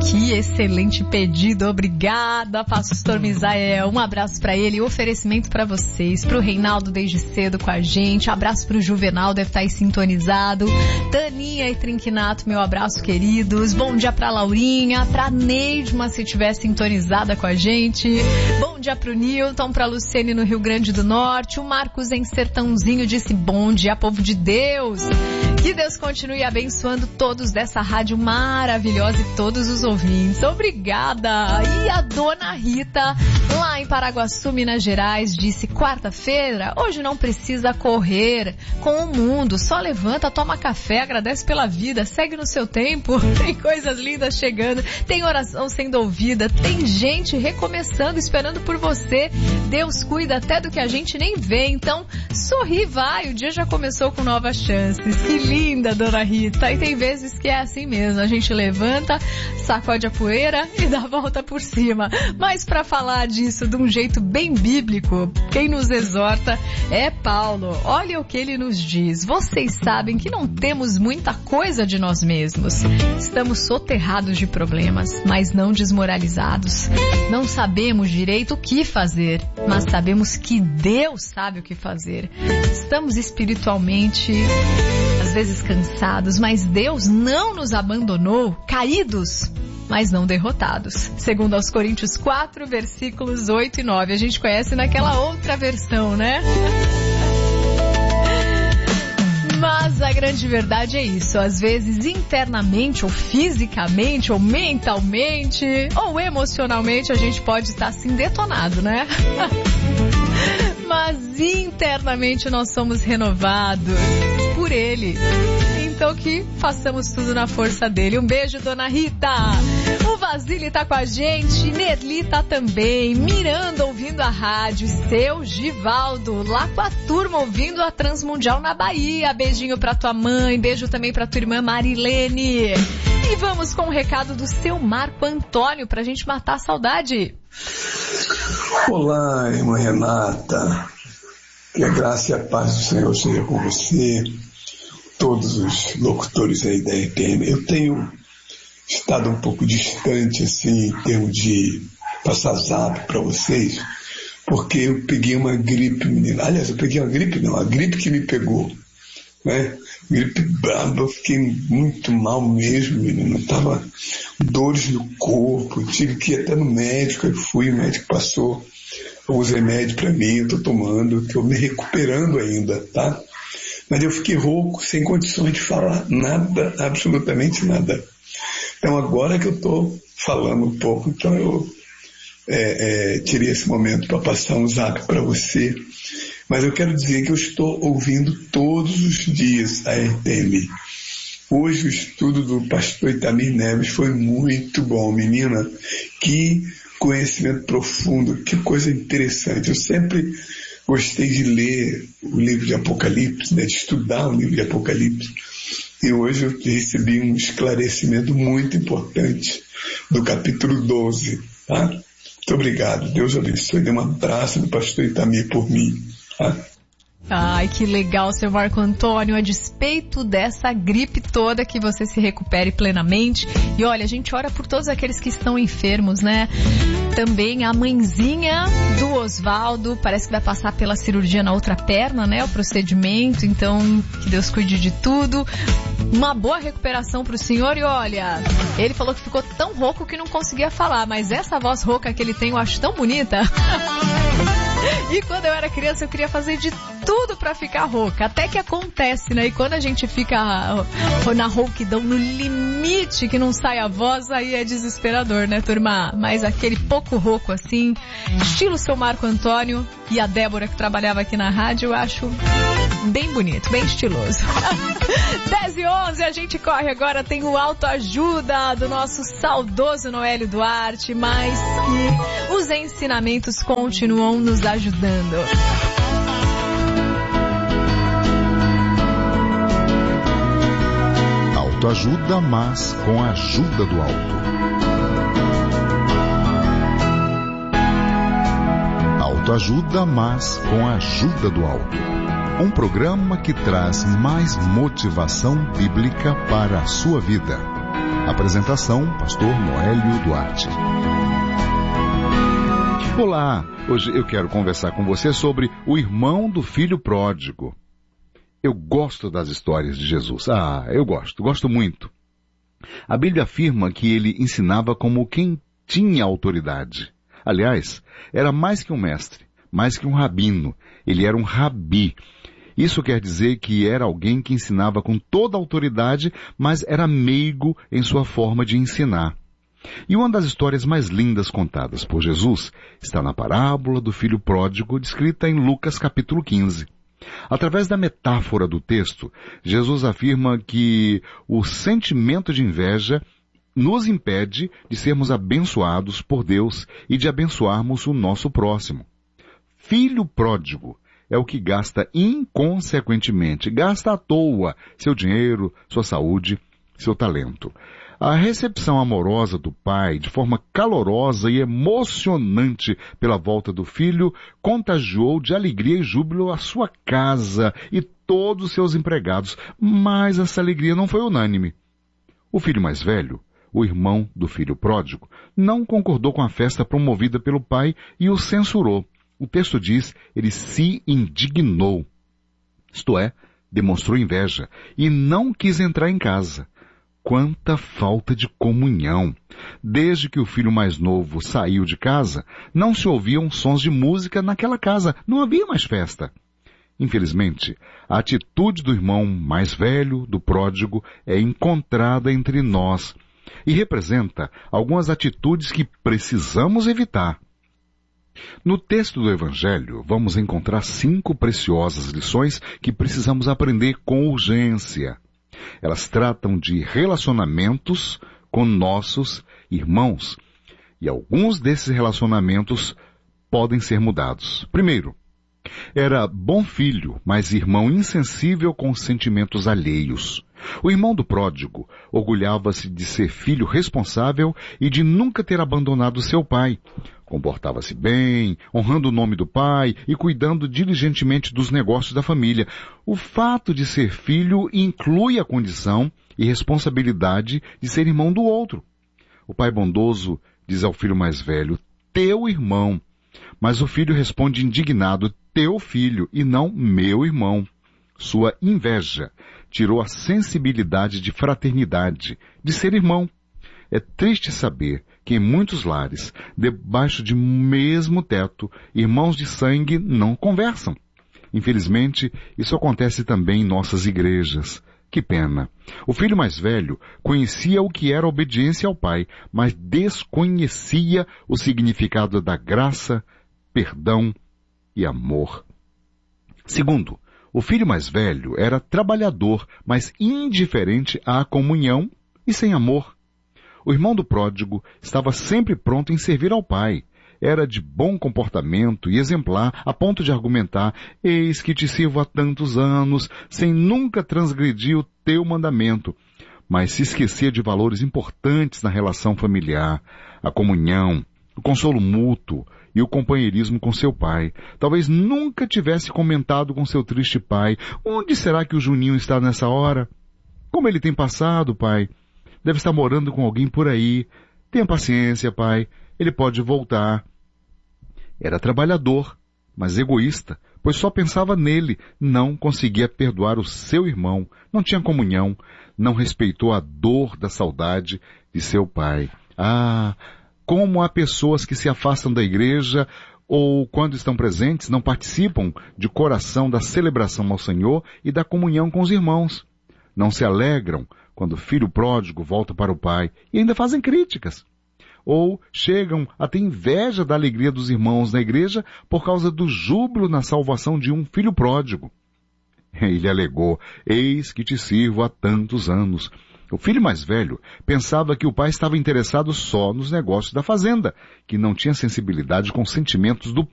Que excelente pedido, obrigada, pastor Misael. Um abraço para ele e oferecimento para vocês, pro Reinaldo desde cedo com a gente, abraço pro Juvenal, deve estar aí sintonizado, Taninha e Trinquinato, meu abraço, queridos. Bom dia pra Laurinha, pra Neidma, se estiver sintonizada com a gente. Bom dia pro Nilton, pra Luciene no Rio Grande do Norte. O Marcos em Sertãozinho disse bom dia, povo de Deus. Que Deus continue abençoando todos dessa rádio maravilhosa e todos os ouvintes. Obrigada! E a dona Rita, lá em Paraguaçu, Minas Gerais, disse: quarta-feira, hoje não precisa correr com o mundo, só levanta, toma café, agradece pela vida, segue no seu tempo. Tem coisas lindas chegando, tem oração sendo ouvida, tem gente recomeçando, esperando por você. Deus cuida até do que a gente nem vê, então sorri, vai, o dia já começou com novas chances. Que linda, dona Rita. E tem vezes que é assim mesmo, a gente levanta, sacode a poeira e dá a volta por cima. Mas para falar disso de um jeito bem bíblico, quem nos exorta é Paulo. Olha o que ele nos diz: vocês sabem que não temos muita coisa de nós mesmos. Estamos soterrados de problemas, mas não desmoralizados. Não sabemos direito o que fazer, mas sabemos que Deus sabe o que fazer. Estamos espiritualmente às vezes cansados, mas Deus não nos abandonou, caídos, mas não derrotados. Segundo aos Coríntios 4, versículos 8 e 9. A gente conhece naquela outra versão, né? Mas a grande verdade é isso. Às vezes, internamente, ou fisicamente, ou mentalmente, ou emocionalmente, a gente pode estar assim detonado, né? Mas internamente nós somos renovados por Ele. Então que façamos tudo na força dele. Um beijo, dona Rita. O Vasile tá com a gente, Nerli tá também, Miranda ouvindo a rádio, seu Givaldo lá com a turma ouvindo a Transmundial na Bahia. Beijinho pra tua mãe, beijo também pra tua irmã Marilene. E vamos com o recado do seu Marco Antônio pra gente matar a saudade. Olá, irmã Renata, que a graça e a paz do Senhor seja com você, todos os locutores aí da RPM. Eu tenho estado um pouco distante, assim, em termos de passar zap para vocês, porque eu peguei uma gripe, menina. Aliás, eu peguei uma gripe não, a gripe que me pegou, né? Gripe braba, eu fiquei muito mal mesmo, menino. Eu tava dores no corpo, tive que ir até no médico, aí fui, o médico passou alguns remédios para mim, eu tô tomando, tô me recuperando ainda, tá? Mas eu fiquei rouco, sem condições de falar nada, absolutamente nada. Então agora que eu tô falando um pouco, então eu tirei esse momento para passar um zap para você. Mas eu quero dizer que eu estou ouvindo todos os dias a RPM. Hoje o estudo do pastor Itamir Neves foi muito bom, menina. Que conhecimento profundo, que coisa interessante. Eu sempre gostei de ler o livro de Apocalipse, né, de estudar o livro de Apocalipse. E hoje eu recebi um esclarecimento muito importante do capítulo 12. Tá? Muito obrigado. Deus abençoe. Dê um abraço do pastor Itamir por mim. Ai, que legal, seu Marco Antônio. A despeito dessa gripe toda, que você se recupere plenamente. E olha, a gente ora por todos aqueles que estão enfermos, né? Também a mãezinha do Osvaldo, parece que vai passar pela cirurgia na outra perna, né? O procedimento, então que Deus cuide de tudo. Uma boa recuperação pro senhor. E olha, ele falou que ficou tão rouco que não conseguia falar, mas essa voz rouca que ele tem eu acho tão bonita. E quando eu era criança eu queria fazer de tudo pra ficar rouca, até que acontece, né? E quando a gente fica na rouquidão, no limite que não sai a voz, aí é desesperador, né, turma? Mas aquele pouco rouco assim, estilo seu Marco Antônio e a Débora que trabalhava aqui na rádio, eu acho bem bonito, bem estiloso. 10h11, a gente corre agora, tem o Autoajuda do nosso saudoso Noélio Duarte, mas que os ensinamentos continuam nos ajudando. Autoajuda, mas com a ajuda do alto. Autoajuda, mas com a ajuda do alto. Um programa que traz mais motivação bíblica para a sua vida. Apresentação, Pastor Noélio Duarte. Olá, hoje eu quero conversar com você sobre o irmão do filho pródigo. Eu gosto das histórias de Jesus. Eu gosto muito. A Bíblia afirma que ele ensinava como quem tinha autoridade. Aliás, era mais que um mestre, mais que um rabino. Ele era um rabi. Isso quer dizer que era alguém que ensinava com toda a autoridade, mas era meigo em sua forma de ensinar. E uma das histórias mais lindas contadas por Jesus está na parábola do filho pródigo, descrita em Lucas capítulo 15. Através da metáfora do texto, Jesus afirma que o sentimento de inveja nos impede de sermos abençoados por Deus e de abençoarmos o nosso próximo. Filho pródigo é o que gasta inconsequentemente, gasta à toa seu dinheiro, sua saúde, seu talento. A recepção amorosa do pai, de forma calorosa e emocionante pela volta do filho, contagiou de alegria e júbilo a sua casa e todos os seus empregados, mas essa alegria não foi unânime. O filho mais velho, o irmão do filho pródigo, não concordou com a festa promovida pelo pai e o censurou. O texto diz, ele se indignou. Isto é, demonstrou inveja e não quis entrar em casa. Quanta falta de comunhão! Desde que o filho mais novo saiu de casa, não se ouviam sons de música naquela casa, não havia mais festa. Infelizmente, a atitude do irmão mais velho, do pródigo, é encontrada entre nós e representa algumas atitudes que precisamos evitar. No texto do Evangelho, vamos encontrar 5 preciosas lições que precisamos aprender com urgência. Elas tratam de relacionamentos com nossos irmãos. E alguns desses relacionamentos podem ser mudados. Primeiro, era bom filho, mas irmão insensível com os sentimentos alheios. O irmão do pródigo orgulhava-se de ser filho responsável e de nunca ter abandonado seu pai. Comportava-se bem, honrando o nome do pai e cuidando diligentemente dos negócios da família. O fato de ser filho inclui a condição e responsabilidade de ser irmão do outro. O pai bondoso diz ao filho mais velho, teu irmão. Mas o filho responde indignado, teu filho e não meu irmão. Sua inveja tirou a sensibilidade de fraternidade, de ser irmão. É triste saber que em muitos lares, debaixo de um mesmo teto, irmãos de sangue não conversam. Infelizmente, isso acontece também em nossas igrejas. Que pena. O filho mais velho conhecia o que era obediência ao pai, mas desconhecia o significado da graça, perdão e amor. Segundo, o filho mais velho era trabalhador, mas indiferente à comunhão e sem amor. O irmão do pródigo estava sempre pronto em servir ao pai. Era de bom comportamento e exemplar a ponto de argumentar, eis que te sirvo há tantos anos, sem nunca transgredir o teu mandamento. Mas se esquecia de valores importantes na relação familiar, a comunhão, o consolo mútuo e o companheirismo com seu pai. Talvez nunca tivesse comentado com seu triste pai, onde será que o Juninho está nessa hora? Como ele tem passado, pai? Deve estar morando com alguém por aí. Tenha paciência, pai. Ele pode voltar. Era trabalhador, mas egoísta, pois só pensava nele. Não conseguia perdoar o seu irmão. Não tinha comunhão. Não respeitou a dor da saudade de seu pai. Como há pessoas que se afastam da igreja ou, quando estão presentes, não participam de coração da celebração ao Senhor e da comunhão com os irmãos. Não se alegram quando o filho pródigo volta para o pai e ainda fazem críticas. Ou chegam a ter inveja da alegria dos irmãos na igreja por causa do júbilo na salvação de um filho pródigo. Ele alegou, eis que te sirvo há tantos anos. O filho mais velho pensava que o pai estava interessado só nos negócios da fazenda, que não tinha sensibilidade com os sentimentos do